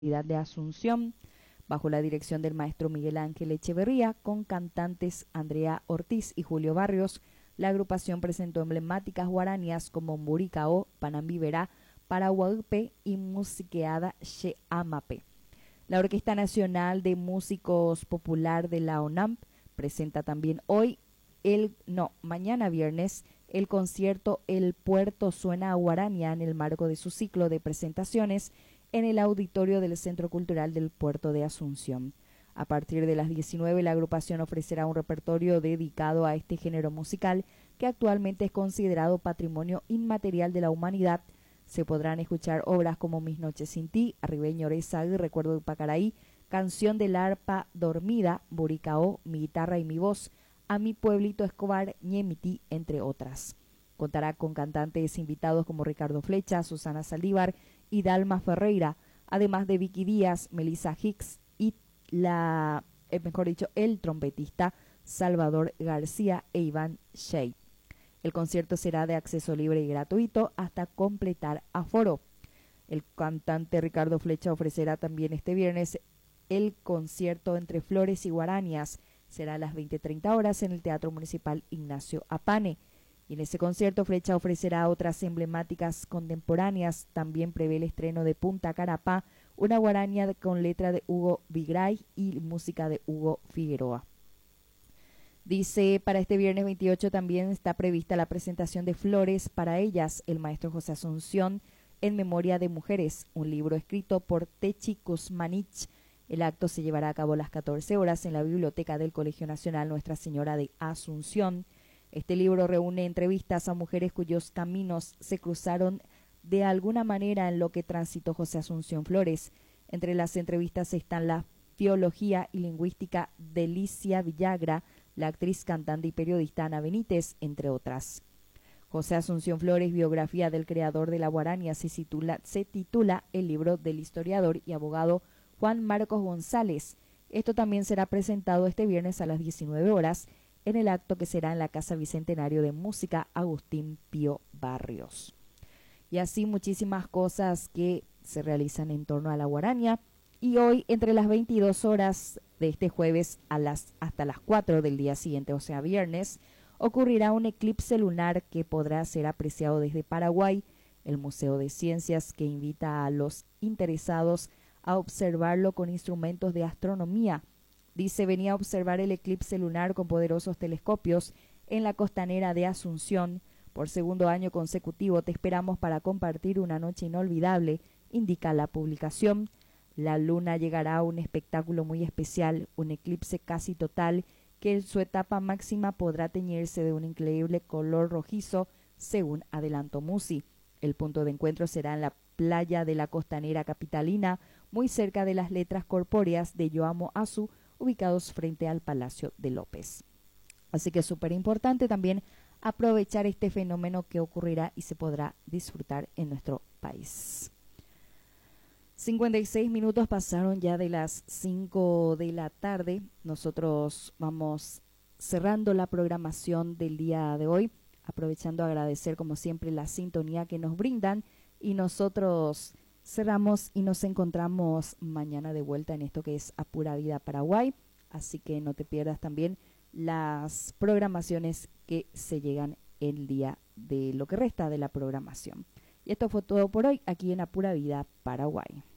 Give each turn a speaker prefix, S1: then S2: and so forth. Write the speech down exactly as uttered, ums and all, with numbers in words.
S1: de Asunción, bajo la dirección del maestro Miguel Ángel Echeverría, con cantantes Andrea Ortiz y Julio Barrios. La agrupación presentó emblemáticas guaranías como Mburicao, Panambiverá, Paraguape y Musiqueada She Amape. La Orquesta Nacional de Músicos Popular de la ONAMP presenta también hoy, el no, mañana viernes, el concierto El Puerto Suena a Guarania en el marco de su ciclo de presentaciones en el auditorio del Centro Cultural del Puerto de Asunción. A partir de las diecinueve, la agrupación ofrecerá un repertorio dedicado a este género musical que actualmente es considerado patrimonio inmaterial de la humanidad. Se podrán escuchar obras como Mis Noches Sin Ti, Arribeño Orezaga y Recuerdo de Pacaraí, Canción del Arpa Dormida, Buricao, Mi Guitarra y Mi Voz, A Mi Pueblito Escobar, Ñemití, entre otras. Contará con cantantes invitados como Ricardo Flecha, Susana Saldívar y Dalma Ferreira, además de Vicky Díaz, Melissa Hicks y la, eh, mejor dicho, el trompetista Salvador García e Iván Shea. El concierto será de acceso libre y gratuito hasta completar aforo. El cantante Ricardo Flecha ofrecerá también este viernes el concierto Entre Flores y Guaranias. Será a las veinte treinta horas en el Teatro Municipal Ignacio Apane. Y en ese concierto Flecha ofrecerá otras emblemáticas contemporáneas. También prevé el estreno de Punta Carapá, una guarania con letra de Hugo Vigray y música de Hugo Figueroa. Dice, para este viernes veintiocho también está prevista la presentación de Flores para ellas, el maestro José Asunción, en memoria de mujeres, un libro escrito por Techi Kuzmanich. El acto se llevará a cabo a las catorce horas en la biblioteca del Colegio Nacional Nuestra Señora de Asunción. Este libro reúne entrevistas a mujeres cuyos caminos se cruzaron de alguna manera en lo que transitó José Asunción Flores. Entre las entrevistas están la filología y lingüística de Licia Villagra, la actriz, cantante y periodista Ana Benítez, entre otras. José Asunción Flores, biografía del creador de la guarania, se titula, se titula el libro del historiador y abogado Juan Marcos González. Esto también será presentado este viernes a las diecinueve horas en el acto que será en la Casa Bicentenario de Música Agustín Pío Barrios. Y así muchísimas cosas que se realizan en torno a la guarania. Y hoy, entre las veintidós horas de este jueves a las, hasta las cuatro del día siguiente, o sea viernes, ocurrirá un eclipse lunar que podrá ser apreciado desde Paraguay. El Museo de Ciencias, que invita a los interesados a observarlo con instrumentos de astronomía. Dice, venía a observar el eclipse lunar con poderosos telescopios en la costanera de Asunción. Por segundo año consecutivo te esperamos para compartir una noche inolvidable, indica la publicación. La luna llegará a un espectáculo muy especial, un eclipse casi total que en su etapa máxima podrá teñirse de un increíble color rojizo, según adelantó Musi. El punto de encuentro será en la playa de la costanera capitalina, muy cerca de las letras corpóreas de Yo Amo Asu, ubicados frente al Palacio de López. Así que es súper importante también aprovechar este fenómeno que ocurrirá y se podrá disfrutar en nuestro país. cincuenta y seis minutos pasaron ya de las cinco de la tarde. Nosotros vamos cerrando la programación del día de hoy, aprovechando a agradecer como siempre la sintonía que nos brindan, y nosotros cerramos y nos encontramos mañana de vuelta en esto que es A Pura Vida Paraguay. Así que no te pierdas también las programaciones que se llegan el día de lo que resta de la programación. Y esto fue todo por hoy aquí en A Pura Vida Paraguay.